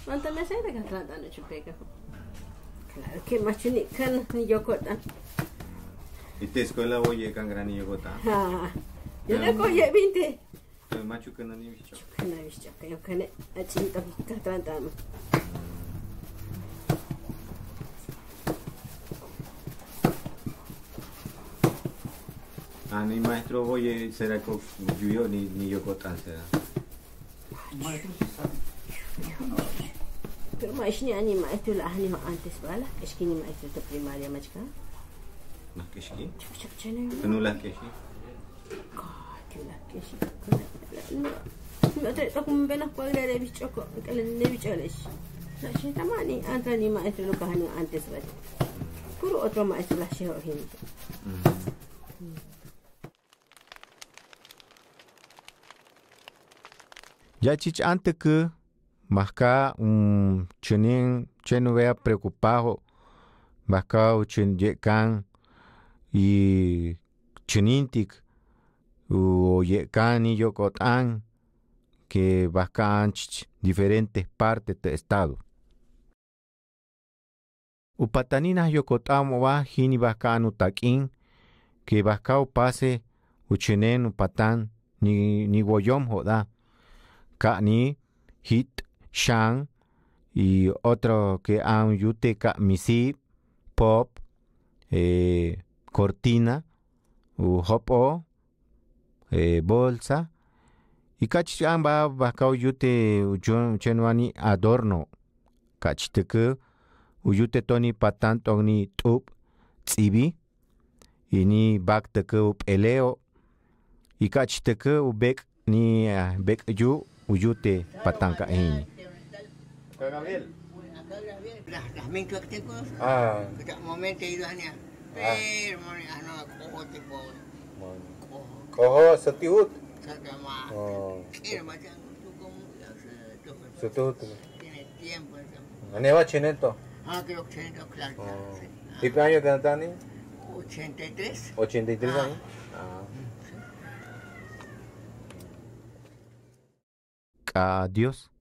¿Cuántas meses hay que tratan de chupeca? Claro que macho ni yo cortan. ¿Y te escuela oye can granillo gota? Ah, yo le cogí 20. El macho que no ni bicho. Que no he visto que yo que ne a chinto que tratan. Ah, mi maestro oye será que yo ni yo cortan será. Pero más ni maestro la ni antes bala, es que ni maestro de primaria más que. ¿No es que sí? Chuchachane. ¿No las que sí? Que la que sí. No te toco un venas cuadra de bicho que le de bicho les. La chita mani antes ni maestro lo que antes bala. Puro otro maestro la lleva gente. Ya chich antes que más chunin chenu vea preocupado más chun yekan y chunintik o yekan y yokotan que bascan diferentes partes del estado. Upataninas yokotamo va hini bascan utakin que bascao pase uchenen upatan ni woyom joda. Kani, Hit, Shang y otro que han yuteca Misi, Pop, Cortina, Hopo, Bolsa. Y cachan va bacao yute chenuani adorno. Cachteke, uyute toni patan toni tup, tsibi, y ni bak teke up eleo. Y cachteke ubek ni bek yu. Uyute patanca ini. Gabriel. Las micro que tengo, que momento he ido a niar. Pero no cojo tipo. Cojo satihut. Saca más. Quiero machan tú como Satihut. tiene tiempo. Aneva chineto. Creo que tiene claro. ¿Y qué año que tani? 83. 83 años. Adiós.